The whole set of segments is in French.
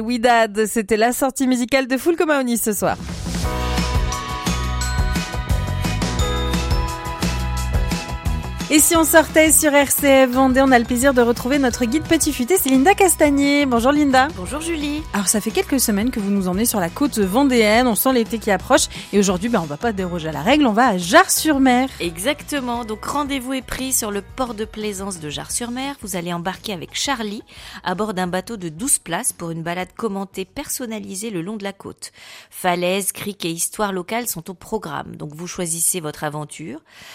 Ouidad, c'était la sortie musicale de Full Comaoni ce soir. Et si on sortait sur RCF Vendée, on a le plaisir de retrouver notre guide Petit Futé, c'est Linda Castagnier. Bonjour Linda. Bonjour Julie. Alors ça fait quelques semaines que vous nous emmenez sur la côte vendéenne, on sent l'été qui approche et aujourd'hui on va pas déroger à la règle, on va à Jars-sur-Mer. Exactement, donc rendez-vous est pris sur le port de plaisance de Jars-sur-Mer. Vous allez embarquer avec Charlie à bord d'un bateau de 12 places pour une balade commentée personnalisée le long de la côte. Falaises, criques et histoires locales sont au programme, donc vous choisissez votre aventure.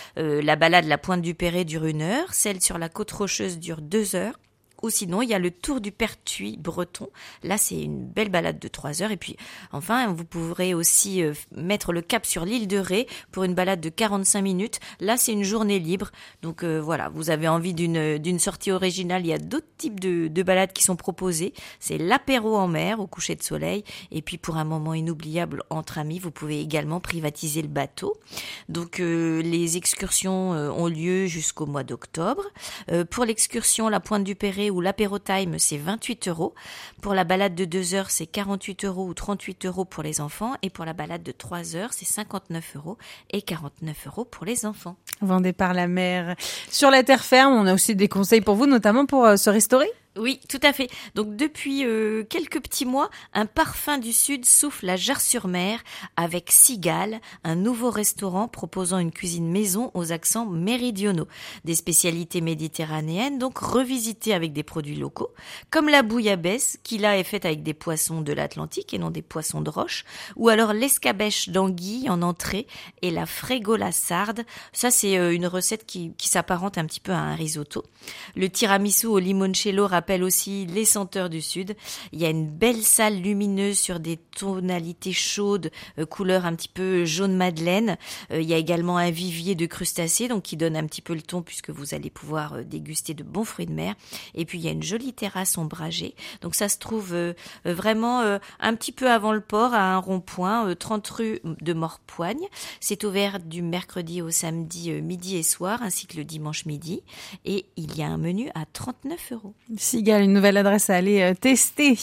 La balade La Pointe du Perret dure 1 heure, celle sur la côte rocheuse dure 2 heures. Ou sinon, il y a le tour du Pertuis breton. Là, c'est une belle balade de 3 heures. Et puis, enfin, vous pourrez aussi mettre le cap sur l'île de Ré pour une balade de 45 minutes. Là, c'est une journée libre. Donc voilà, vous avez envie d'une sortie originale. Il y a d'autres types de balades qui sont proposées. C'est l'apéro en mer au coucher de soleil. Et puis, pour un moment inoubliable entre amis, vous pouvez également privatiser le bateau. Donc, les excursions ont lieu jusqu'au mois d'octobre. Pour l'excursion La Pointe du Perret ou l'apéro time, c'est 28 €. Pour la balade de 2 heures, c'est 48 € ou 38 € pour les enfants. Et pour la balade de 3 heures, c'est 59 € et 49 € pour les enfants. Vendée par la mer. Sur la terre ferme, on a aussi des conseils pour vous, notamment pour se restaurer. Oui, tout à fait. Donc depuis quelques petits mois, un parfum du Sud souffle à Jars-sur-Mer avec Cigale, un nouveau restaurant proposant une cuisine maison aux accents méridionaux. Des spécialités méditerranéennes, donc revisitées avec des produits locaux, comme la bouillabaisse, qui là est faite avec des poissons de l'Atlantique et non des poissons de roche, ou alors l'escabèche d'anguille en entrée et la frégola sarde. Ça, c'est une recette qui s'apparente un petit peu à un risotto. Le tiramisu au limoncello rappelle aussi les senteurs du Sud. Il y a une belle salle lumineuse sur des tonalités chaudes, couleur un petit peu jaune madeleine. Il y a également un vivier de crustacés, donc qui donne un petit peu le ton puisque vous allez pouvoir déguster de bons fruits de mer. Et puis il y a une jolie terrasse ombragée. Donc ça se trouve vraiment un petit peu avant le port, à un rond-point, 30 rue de Morpoigne. C'est ouvert du mercredi au samedi midi et soir, ainsi que le dimanche midi. Et il y a un menu à 39 €. Cigale, une nouvelle adresse à aller tester.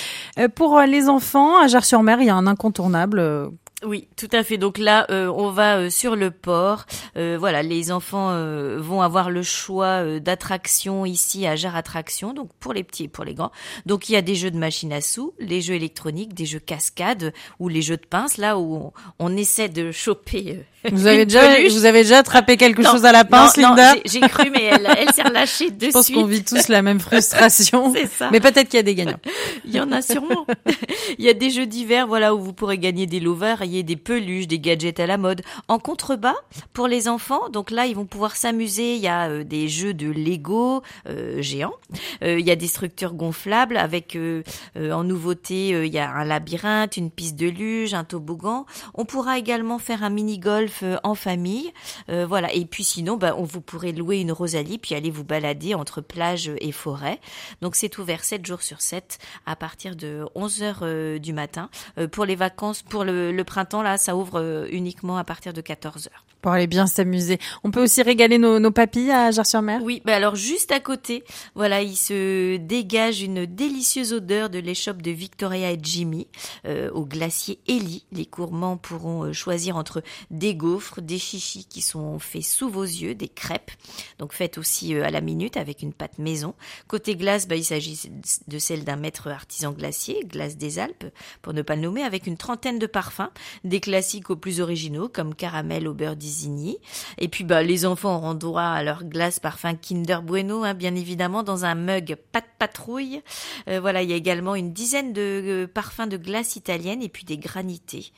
Pour les enfants, à Jars-sur-Mer, il y a un incontournable. Oui, tout à fait. Donc là, on va sur le port. Voilà, les enfants vont avoir le choix d'attractions ici à Jars Attractions, donc pour les petits et pour les grands. Donc il y a des jeux de machines à sous, les jeux électroniques, des jeux cascades ou les jeux de pince, là où on essaie de choper. Vous avez déjà attrapé quelque chose à la pince, Linda? Non, j'ai cru, mais elle s'est relâchée de suite. Je pense qu'on vit tous la même frustration. C'est ça. Mais peut-être qu'il y a des gagnants. Il y en a sûrement. Il y a des jeux divers, voilà, où vous pourrez gagner des lots variés, des peluches, des gadgets à la mode. En contrebas, pour les enfants, donc là, ils vont pouvoir s'amuser. Il y a des jeux de Lego géants. Il y a des structures gonflables avec, en nouveauté, il y a un labyrinthe, une piste de luge, un toboggan. On pourra également faire un mini-golf en famille. Voilà. Et puis sinon, vous pourrez louer une Rosalie puis aller vous balader entre plage et forêt. Donc c'est ouvert 7 jours sur 7 à partir de 11 heures du matin. Pour les vacances, pour le printemps, là, ça ouvre uniquement à partir de 14 heures. Pour aller bien s'amuser. On peut aussi régaler nos papilles à Jars-sur-Mer? Oui, alors juste à côté, voilà, il se dégage une délicieuse odeur de l'échoppe de Victoria et Jimmy au glacier Ellie. Les gourmands pourront choisir entre des gaufres, des chichis qui sont faits sous vos yeux, des crêpes, donc faites aussi à la minute avec une pâte maison. Côté glace, il s'agit de celle d'un maître artisan glacier, Glace des Alpes, pour ne pas le nommer, avec une trentaine de parfums, des classiques aux plus originaux comme caramel au beurre d'Isigny. Et puis les enfants auront droit à leur glace parfum Kinder Bueno, bien évidemment, dans un mug pas de patrouille. Voilà, il y a également une dizaine de parfums de glace italienne et puis des granités.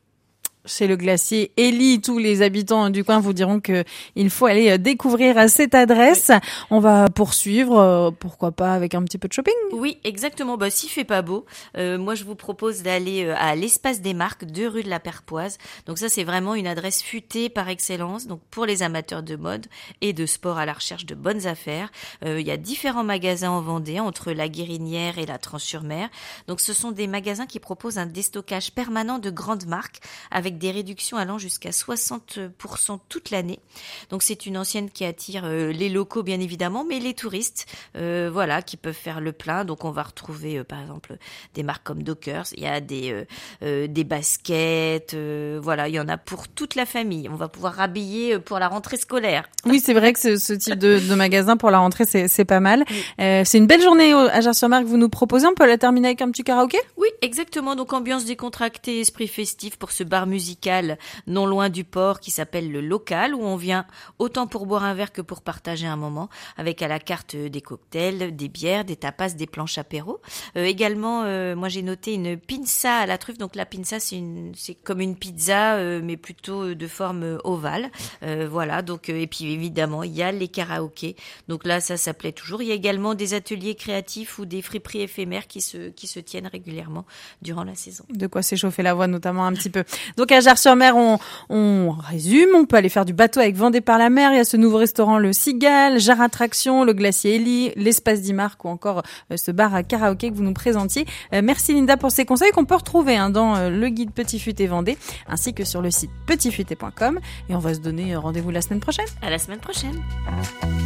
Chez le glacier Ellie, tous les habitants du coin vous diront que il faut aller découvrir cette adresse. Oui. On va poursuivre, pourquoi pas avec un petit peu de shopping. Oui, exactement. S'il fait pas beau, moi je vous propose d'aller à l'Espace des Marques, 2 rue de la Perpoise. Donc ça, c'est vraiment une adresse futée par excellence. Donc pour les amateurs de mode et de sport à la recherche de bonnes affaires, il y a différents magasins en Vendée entre la Guérinière et la Tranche-sur-Mer. Donc ce sont des magasins qui proposent un déstockage permanent de grandes marques avec avec des réductions allant jusqu'à 60% toute l'année. Donc c'est une enseigne qui attire les locaux bien évidemment, mais les touristes qui peuvent faire le plein. Donc on va retrouver par exemple des marques comme Dockers, il y a des baskets, il y en a pour toute la famille. On va pouvoir rhabiller pour la rentrée scolaire. Oui, c'est vrai que ce type de magasin pour la rentrée, c'est pas mal. C'est une belle journée à Jars-sur-Mer que vous nous proposez. On peut la terminer avec un petit karaoké ? Oui, exactement. Donc ambiance décontractée, esprit festif pour ce bar musical non loin du port qui s'appelle le Local, où on vient autant pour boire un verre que pour partager un moment, avec à la carte des cocktails, des bières, des tapas, des planches apéro. Également, moi j'ai noté une pinza à la truffe. Donc la pinza, c'est comme une pizza, mais plutôt de forme ovale. Donc et puis évidemment il y a les karaokés. Donc là ça plaît toujours. Il y a également des ateliers créatifs ou des friperies éphémères qui se tiennent régulièrement durant la saison. De quoi s'échauffer la voix notamment un petit peu. Donc à Jars-sur-Mer, on résume, on peut aller faire du bateau avec Vendée par la mer. Il y a ce nouveau restaurant le Cigale, Jarre Attraction, le glacier Élie, l'espace d'Imark ou encore ce bar à karaoké que vous nous présentiez. Merci Linda pour ces conseils qu'on peut retrouver dans le guide Petit Futé Vendée ainsi que sur le site petitfuté.com et on va se donner rendez-vous la semaine prochaine. À la semaine prochaine.